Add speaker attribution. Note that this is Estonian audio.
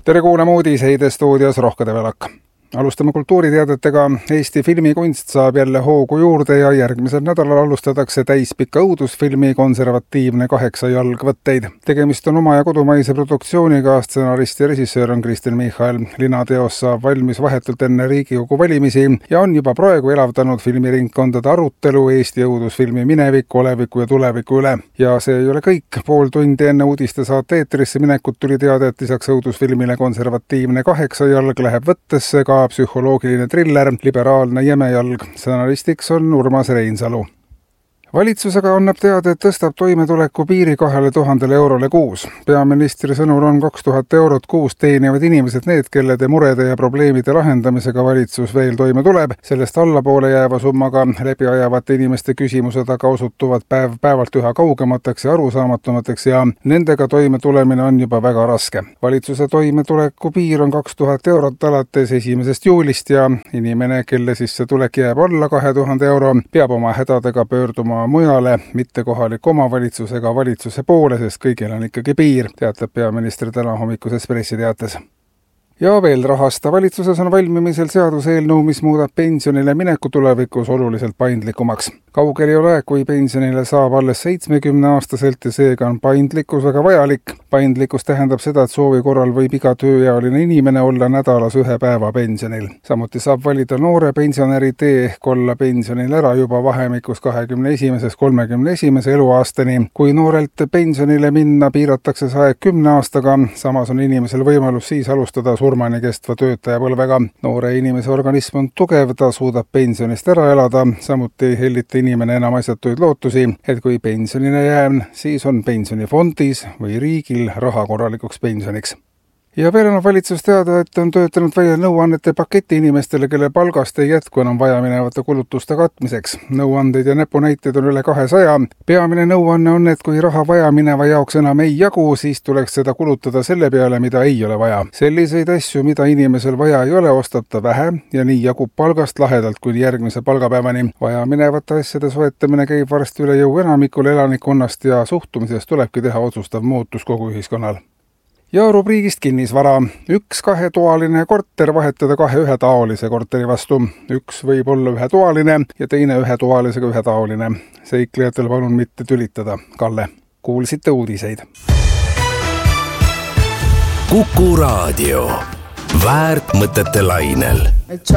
Speaker 1: Tere kuulama uudiseid stuudios Rohke Develak. Alustame kultuuriteadetega. Eesti filmikunst saab jälle hoogu juurde ja järgmisel nädalal alustatakse täispika õudusfilmi Konservatiivne 8 jalgvõtteid. Tegemist on oma ja kodumaise produktsiooniga, stsenarist ja režissöör on Kristen Michal. Linateos saab valmis vahetult enne Riigikogu valimisi ja on juba praegu elavdanud filmiringkondade arutelu Eesti õudusfilmi mineviku, oleviku ja tuleviku üle. Ja see ei ole kõik. Pool tundi enne uudiste saate eetrisse minekut tuli teada, et lisaks õudusfilmile Konservatiivne 8 jalg läheb võttesse ka psühholoogiline triller Liberaalne jämejalg. Stsenaristiks on Urmas Reinsalu. Valitsusega annab teada, et tõstab toimetuleku piiri 2000 eurole kuus. Peaministri sõnul on 2000 eurot kuus teenivad inimesed need, kellede murede ja probleemide lahendamisega valitsus veel toime tuleb. Sellest allapoole jääva summaga läbi ajavate inimeste küsimused aga osutuvad päevalt üha kaugemateks ja arusaamatumateks ja nendega toime tulemine on juba väga raske. Valitsuse toimetuleku piir on 2000 eurot alates 1. juulist ja inimene, kelle sissetulek jääb alla 2000 euro, peab oma hädadega pöörduma mujale, mitte kohaliku omavalitsusega valitsuse poole, sest kõigil on ikkagi piir, teatab peaminister täna hommikuses pressiteates. Ja veel rahasta. Valitsuses on valmimisel seaduseelnõu, mis muudab pensionile mineku tulevikus oluliselt paindlikumaks. Kaugel ei ole, kui pensionile saab alles 70-aastaselt ja seega on paindlikkus väga vajalik. Paindlikkus tähendab seda, et soovi korral võib iga tööealine inimene olla nädalas 1 päeva pensionil. Samuti saab valida noore pensionäri tee ehk olla pensionil ära juba vahemikus 21.–31. eluaastani. Kui noorelt pensionile minna, piiratakse see aeg 10 aastaga, samas on inimesel võimalus siis alustada surmani kestva töötajapõlvega. Noore inimese organism on tugev, ta suudab pensionist ära elada, samuti ei hellita inimene enam asjatuid lootusi, et kui pensionile jään, siis on pensionifondis või riigil raha korralikuks pensioniks. Ja veel on valitsus teada, et on töötanud välja nõuannete paketi inimestele, kelle palgast ei jätku enam vajaminevate kulutuste katmiseks. Nõuandeid ja näpunäiteid on üle 200. Peamine nõuanne on, et kui raha vajamineva jaoks enam ei jagu, siis tuleks seda kulutada selle peale, mida ei ole vaja. Selliseid asju, mida inimesel vaja ei ole, ostab ta vähe ja nii jagub palgast lahedalt kuni järgmise palgapäevani. Vajaminevate asjade soetamine käib varsti üle jõu enamikul elanikkonnast ja suhtumises tulebki teha otsustav muutus kogu ühiskonnal. Ja rubriigist kinnisvara. 1 2-toaline korter vahetada 2 ühetaolise korteri vastu. Üks võib olla ühetoaline ja teine ühetoalisega ühetaoline. Seiklejatel palun mitte tülitada. Kalle. Kuulsite uudiseid.
Speaker 2: Kuku Raadio. Väärt mõtete lainel.